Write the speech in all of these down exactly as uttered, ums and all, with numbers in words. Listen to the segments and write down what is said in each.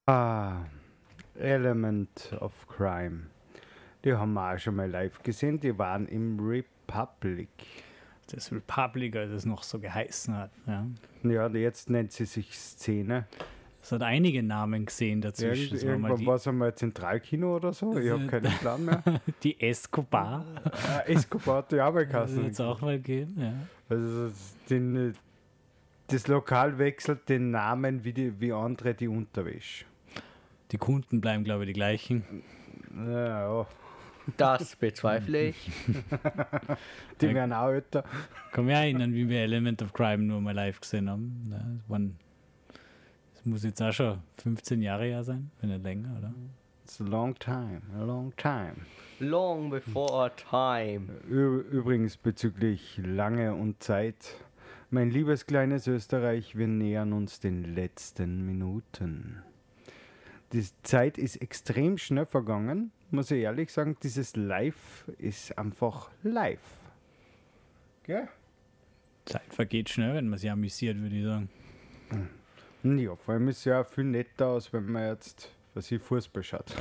Ah, Element of Crime. Die haben wir auch schon mal live gesehen. Die waren im Republic. Das Republic, als es noch so geheißen hat. Ja. Ja, jetzt nennt sie sich Szene. Es hat einige Namen gesehen dazwischen. Irgend, irgendwann war es einmal Zentralkino oder so. Ich habe keinen Plan mehr. Die Escobar. äh, Escobar hat die Arbeitskasse. Wird es auch mal gehen, ja. Also das, den, das Lokal wechselt den Namen wie, die, wie andere die Unterwäsche. Die Kunden bleiben, glaube ich, die gleichen. Ja, ja. Das bezweifle ich. Die werden auch älter. Ich kann mich erinnern, wie wir Element of Crime nur mal live gesehen haben. Ja, das, waren, das muss jetzt auch schon fünfzehn Jahre her sein, wenn nicht länger, oder? It's a long time, a long time. Long before our time. Ü- Übrigens bezüglich Lange und Zeit. Mein liebes kleines Österreich, wir nähern uns den letzten Minuten. Die Zeit ist extrem schnell vergangen, muss ich ehrlich sagen. Dieses Live ist einfach live. Gell? Zeit vergeht schnell, wenn man sich amüsiert, würde ich sagen. Ja, vor allem ist es ja viel netter aus, wenn man jetzt, was ich, Fußball schaut.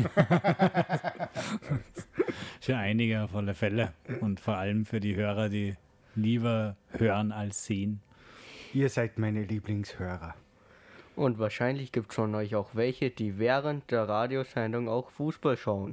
Für einige auf alle Fälle. Und vor allem für die Hörer, die lieber hören als sehen. Ihr seid meine Lieblingshörer. Und wahrscheinlich gibt es von euch auch welche, die während der Radiosendung auch Fußball schauen.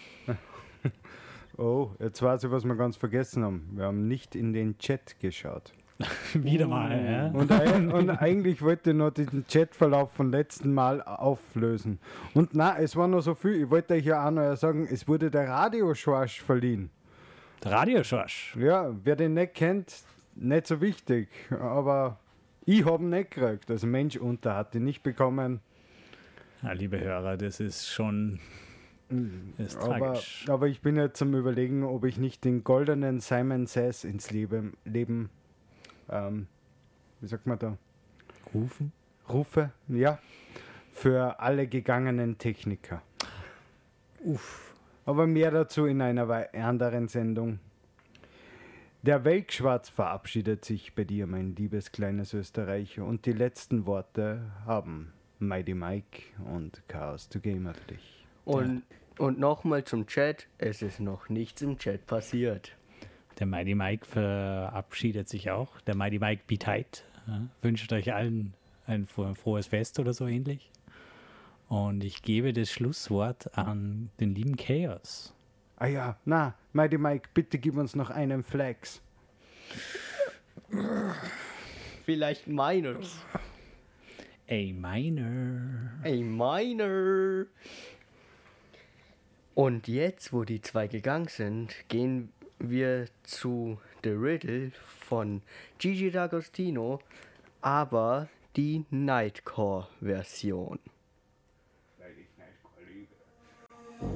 Oh, jetzt weiß ich, was wir ganz vergessen haben. Wir haben nicht in den Chat geschaut. Wieder mal, ja. Und, ein, und eigentlich wollte ich noch den Chatverlauf vom letzten Mal auflösen. Und na, es war noch so viel. Ich wollte euch ja auch noch sagen, es wurde der Radioschorsch verliehen. Der Radioschorsch. Ja, wer den nicht kennt, nicht so wichtig. Aber ich habe ihn nicht gekriegt. Also Mensch unter hat ihn nicht bekommen. Ja, liebe Hörer, das ist schon das ist Aber, tragisch. aber ich bin jetzt am Überlegen, ob ich nicht den goldenen Simon Says ins Leben, Leben ähm, wie sagt man da? Rufen? Rufe, ja, für alle gegangenen Techniker. Uff. Aber mehr dazu in einer wei- anderen Sendung. Der Weltschwarz verabschiedet sich bei dir, mein liebes kleines Österreich. Und die letzten Worte haben Mighty Mike und Chaos to Gamer für dich. Und, und nochmal zum Chat, es ist noch nichts im Chat passiert. Der Mighty Mike verabschiedet sich auch. Der Mighty Mike be tight. Ja, wünscht euch allen ein fro- frohes Fest oder so ähnlich. Und ich gebe das Schlusswort an den lieben Chaos. Ah ja, na, Mighty Mike, bitte gib uns noch einen Flex. Vielleicht meines. A minor. Ey, meiner. Und jetzt, wo die zwei gegangen sind, gehen wir zu The Riddle von Gigi D'Agostino, aber die Nightcore-Version.